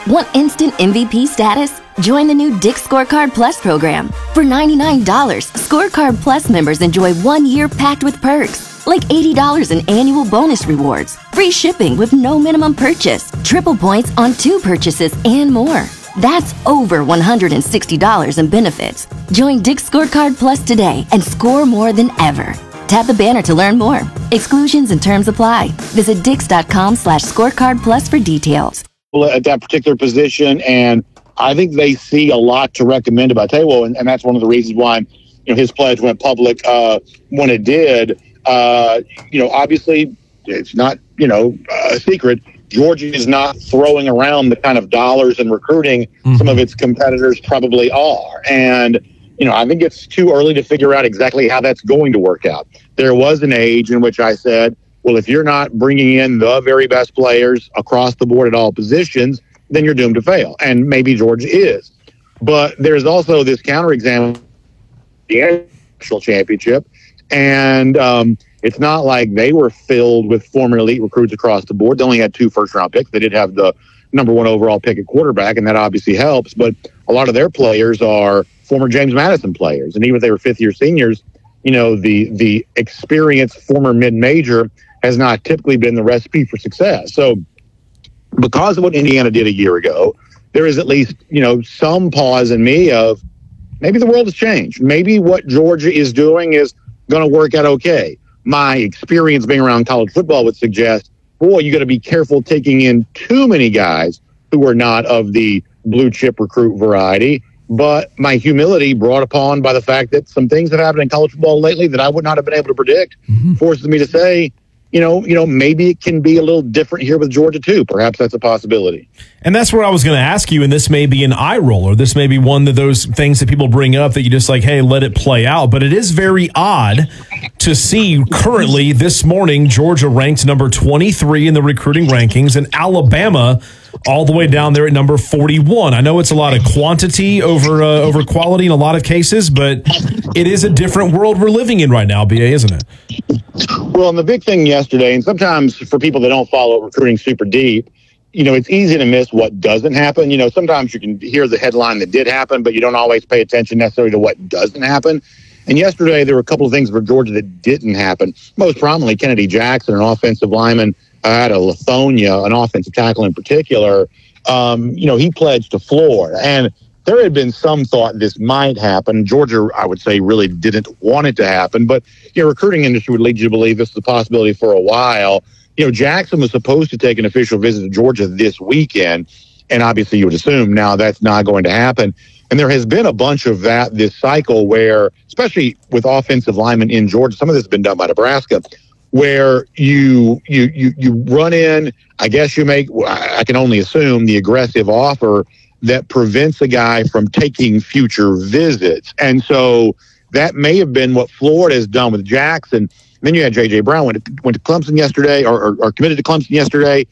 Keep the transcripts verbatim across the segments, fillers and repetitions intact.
Want instant M V P status? Join the new Dick's Scorecard Plus program. For ninety-nine dollars, Scorecard Plus members enjoy one year packed with perks, like eighty dollars in annual bonus rewards, free shipping with no minimum purchase, triple points on two purchases, and more. That's over one hundred sixty dollars in benefits. Join Dick's Scorecard Plus today and score more than ever. Tap the banner to learn more. Exclusions and terms apply. Visit dix.com slash scorecard plus for details. At that particular position, and I think they see a lot to recommend about Taiwo, and, and that's one of the reasons why, you know, his pledge went public uh, when it did. Uh, you know, obviously, it's not, you know, a secret. Georgia is not throwing around the kind of dollars in recruiting mm-hmm. some of its competitors probably are. And, you know, I think it's too early to figure out exactly how that's going to work out. There was an age in which I said, well, if you're not bringing in the very best players across the board at all positions, then you're doomed to fail. And maybe Georgia is. But there's also this counterexample, the national championship. And um, it's not like they were filled with former elite recruits across the board. They only had two first-round picks. They did have the number one overall pick at quarterback, and that obviously helps. But a lot of their players are former James Madison players. And even if they were fifth-year seniors, you know, the the experienced former mid-major has not typically been the recipe for success. So because of what Indiana did a year ago, there is at least, you know, some pause in me of maybe the world has changed. Maybe what Georgia is doing is going to work out okay. My experience being around college football would suggest, boy, you got to be careful taking in too many guys who are not of the blue chip recruit variety. But my humility, brought upon by the fact that some things have happened in college football lately that I would not have been able to predict, mm-hmm. forces me to say, you know, you know, maybe it can be a little different here with Georgia too. Perhaps that's a possibility. And that's where I was going to ask you, and this may be an eye roller. This may be one of those things that people bring up that you just like, hey, let it play out. But it is very odd to see currently this morning Georgia ranked number twenty-three in the recruiting rankings and Alabama all the way down there at number forty-one. I know it's a lot of quantity over uh, over quality in a lot of cases, but it is a different world we're living in right now, B A, isn't it? Well, and the big thing yesterday, and sometimes for people that don't follow recruiting super deep, you know, it's easy to miss what doesn't happen. You know, sometimes you can hear the headline that did happen, but you don't always pay attention necessarily to what doesn't happen. And yesterday, there were a couple of things for Georgia that didn't happen. Most prominently, Kennedy Jackson, an offensive lineman out of Lithonia, an offensive tackle in particular, um, you know, he pledged to Florida. And there had been some thought this might happen. Georgia, I would say, really didn't want it to happen. But, you know, recruiting industry would lead you to believe this is a possibility for a while. You know, Jackson was supposed to take an official visit to Georgia this weekend. And obviously you would assume now that's not going to happen. And there has been a bunch of that this cycle where, especially with offensive linemen in Georgia, some of this has been done by Nebraska, where you you you you run in, I guess you make, I can only assume, the aggressive offer that prevents a guy from taking future visits. And so that may have been what Florida has done with Jackson. Then you had J J. Brown, went to, went to Clemson yesterday, or, or, or committed to Clemson yesterday.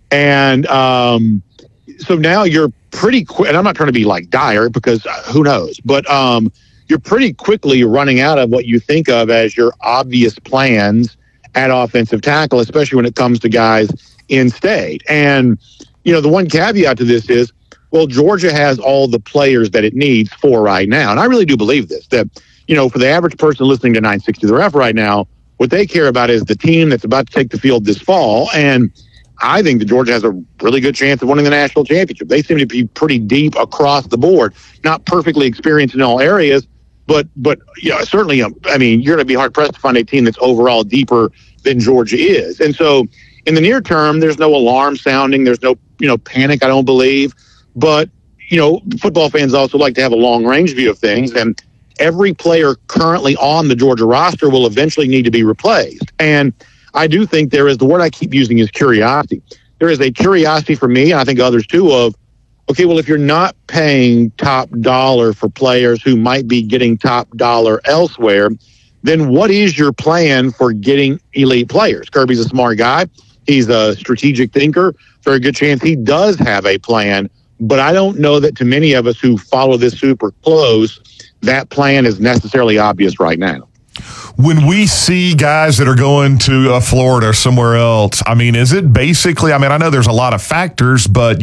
And um, so now you're pretty quick, and I'm not trying to be like dire because uh, who knows, but um, you're pretty quickly running out of what you think of as your obvious plans at offensive tackle, especially when it comes to guys in state. And, you know, the one caveat to this is, well, Georgia has all the players that it needs for right now. And I really do believe this, that, you know, for the average person listening to nine sixty The Ref right now, what they care about is the team that's about to take the field this fall. And I think that Georgia has a really good chance of winning the national championship. They seem to be pretty deep across the board, not perfectly experienced in all areas, but, but you know, certainly, um, I mean, you're going to be hard-pressed to find a team that's overall deeper than Georgia is. And so in the near term, there's no alarm sounding. There's no, you know, panic, I don't believe. But, you know, football fans also like to have a long-range view of things, and every player currently on the Georgia roster will eventually need to be replaced. And I do think there is, the word I keep using is curiosity. There is a curiosity for me, and I think others too, of, okay, well, if you're not paying top dollar for players who might be getting top dollar elsewhere, then what is your plan for getting elite players? Kirby's a smart guy. He's a strategic thinker. Very good chance he does have a plan. But I don't know that to many of us who follow this super close, that plan is necessarily obvious right now. When we see guys that are going to uh, Florida or somewhere else, I mean, is it basically, I mean, I know there's a lot of factors, but